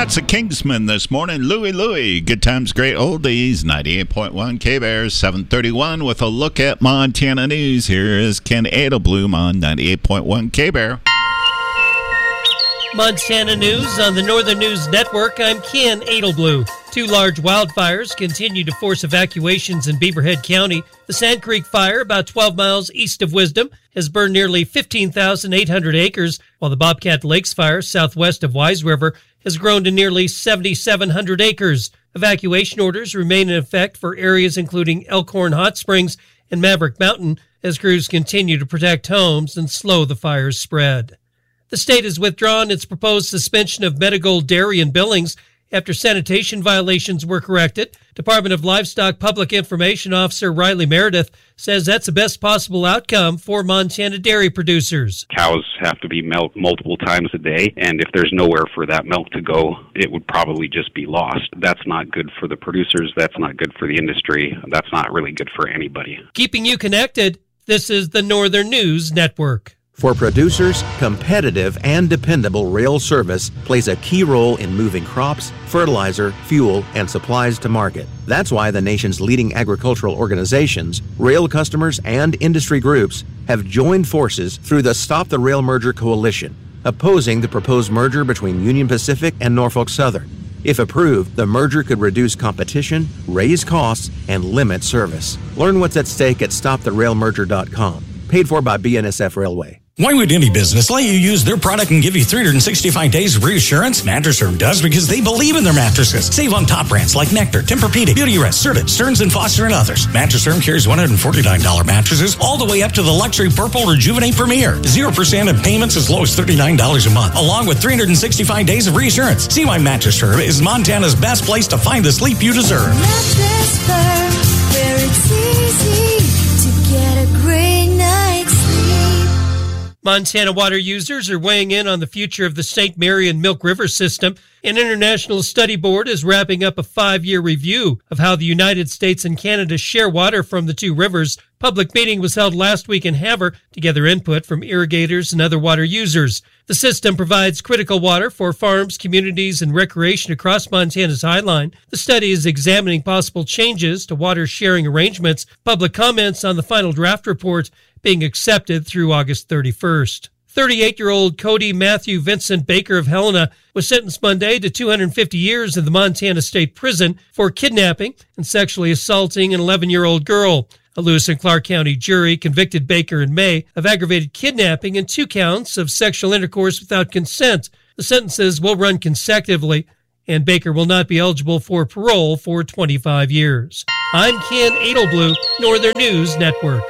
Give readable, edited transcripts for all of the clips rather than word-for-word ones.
That's a Kingsman this morning. Louie. Good times, great oldies. 98.1 K-Bears, 7:31 with a look at Montana news. Here is Ken Edelbloom on 98.1 K-Bear. Montana news on the Northern News Network. I'm Ken Edelbloom. 2 large wildfires continue to force evacuations in Beaverhead County. The Sand Creek Fire, about 12 miles east of Wisdom, has burned nearly 15,800 acres, while the Bobcat Lakes Fire, southwest of Wise River, has grown to nearly 7,700 acres. Evacuation orders remain in effect for areas including Elkhorn Hot Springs and Maverick Mountain as crews continue to protect homes and slow the fire's spread. The state has withdrawn its proposed suspension of Medigold Dairy in Billings after sanitation violations were corrected. Department of Livestock Public Information Officer Riley Meredith says that's the best possible outcome for Montana dairy producers. Cows have to be milked multiple times a day, and if there's nowhere for that milk to go, it would probably just be lost. That's not good for the producers. That's not good for the industry. That's not really good for anybody. Keeping you connected, this is the Northern News Network. For producers, competitive and dependable rail service plays a key role in moving crops, fertilizer, fuel, and supplies to market. That's why the nation's leading agricultural organizations, rail customers, and industry groups have joined forces through the Stop the Rail Merger Coalition, opposing the proposed merger between Union Pacific and Norfolk Southern. If approved, the merger could reduce competition, raise costs, and limit service. Learn what's at stake at stoptherailmerger.com. Paid for by BNSF Railway. Why would any business let you use their product and give you 365 days of reassurance? Mattress Firm does because they believe in their mattresses. Save on top brands like Nectar, Tempur-Pedic, Beautyrest, Serta, Stearns & Foster, and others. Mattress Firm carries $149 mattresses all the way up to the luxury Purple Rejuvenate Premier. 0% in payments as low as $39 a month, along with 365 days of reassurance. See why Mattress Firm is Montana's best place to find the sleep you deserve. Mattress Firm, where it's easy to get a great night's sleep. Montana water users are weighing in on the future of the St. Mary and Milk River system. An international study board is wrapping up a 5-year review of how the United States and Canada share water from the 2 rivers. Public meeting was held last week in Havre to gather input from irrigators and other water users. The system provides critical water for farms, communities, and recreation across Montana's Highline. The study is examining possible changes to water sharing arrangements. Public comments on the final draft report being accepted through August 31st. 38-year-old Cody Matthew Vincent Baker of Helena was sentenced Monday to 250 years in the Montana State Prison for kidnapping and sexually assaulting an 11-year-old girl. A Lewis and Clark County jury convicted Baker in May of aggravated kidnapping and 2 counts of sexual intercourse without consent. The sentences will run consecutively, and Baker will not be eligible for parole for 25 years. I'm Ken Edelbloom, Northern News Network.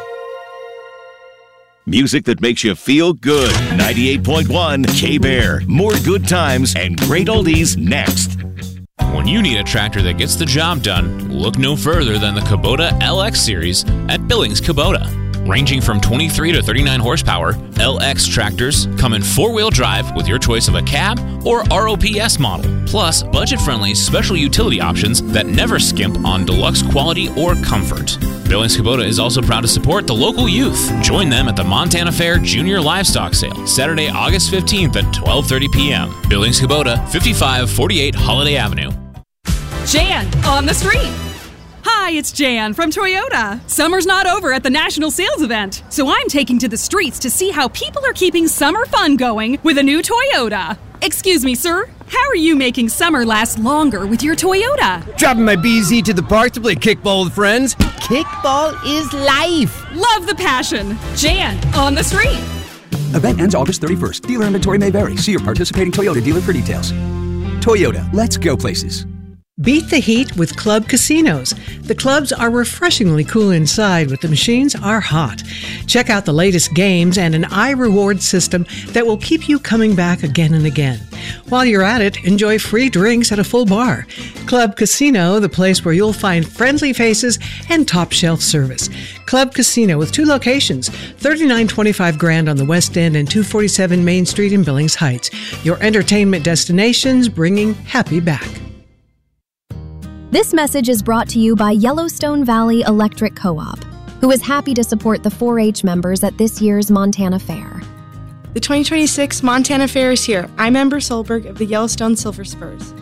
Music that makes you feel good. 98.1 K-Bear. More good times and great oldies next. When you need a tractor that gets the job done, look no further than the Kubota LX series at Billings Kubota. Ranging from 23 to 39 horsepower, LX tractors come in 4-wheel drive with your choice of a cab or ROPS model, plus budget-friendly special utility options that never skimp on deluxe quality or comfort. Billings Kubota is also proud to support the local youth. Join them at the Montana Fair Junior Livestock Sale, Saturday, August 15th at 12:30 p.m. Billings Kubota, 5548 Holiday Avenue. Jan on the street. Hi, it's Jan from Toyota. Summer's not over at the National Sales Event, so I'm taking to the streets to see how people are keeping summer fun going with a new Toyota. Excuse me, sir. How are you making summer last longer with your Toyota? Dropping my BZ to the park to play kickball with friends. Kickball is life. Love the passion. Jan on the street. Event ends August 31st. Dealer inventory may vary. See your participating Toyota dealer for details. Toyota, let's go places. Beat the heat with Club Casinos. The clubs are refreshingly cool inside, but the machines are hot. Check out the latest games and an iReward system that will keep you coming back again and again. While you're at it, enjoy free drinks at a full bar. Club Casino, the place where you'll find friendly faces and top-shelf service. Club Casino with 2 locations, 3925 Grand on the West End and 247 Main Street in Billings Heights. Your entertainment destinations bringing happy back. This message is brought to you by Yellowstone Valley Electric Co-op, who is happy to support the 4-H members at this year's Montana Fair. The 2026 Montana Fair is here. I'm Amber Solberg of the Yellowstone Silver Spurs.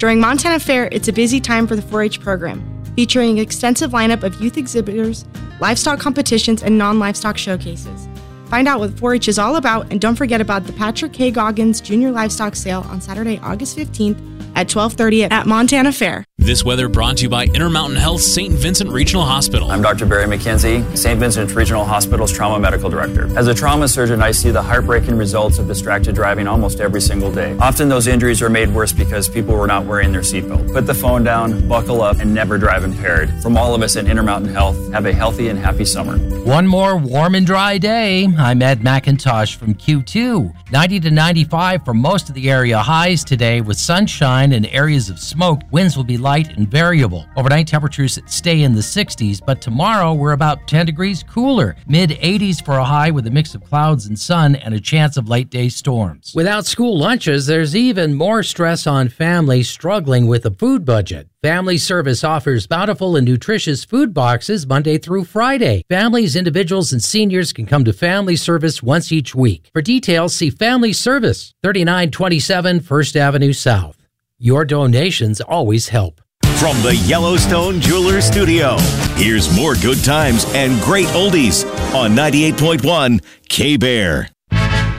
During Montana Fair, it's a busy time for the 4-H program, featuring an extensive lineup of youth exhibitors, livestock competitions, and non-livestock showcases. Find out what 4-H is all about, and don't forget about the Patrick K. Goggins Junior Livestock Sale on Saturday, August 15th at 12:30 at Montana Fair. This weather brought to you by Intermountain Health St. Vincent Regional Hospital. I'm Dr. Barry McKenzie, St. Vincent Regional Hospital's Trauma Medical Director. As a trauma surgeon, I see the heartbreaking results of distracted driving almost every single day. Often those injuries are made worse because people were not wearing their seatbelt. Put the phone down, buckle up, and never drive impaired. From all of us at Intermountain Health, have a healthy and happy summer. One more warm and dry day. I'm Ed McIntosh from Q2. 90 to 95 for most of the area highs today with sunshine and areas of smoke. Winds will be light and variable. Overnight temperatures stay in the 60s, but tomorrow we're about 10 degrees cooler. Mid-80s for a high with a mix of clouds and sun and a chance of late day storms. Without school lunches, there's even more stress on families struggling with a food budget. Family Service offers bountiful and nutritious food boxes Monday through Friday. Families, individuals, and seniors can come to Family Service once each week. For details, see Family Service, 3927 First Avenue South. Your donations always help. From the Yellowstone Jewelers Studio, here's more good times and great oldies on 98.1 K-Bear.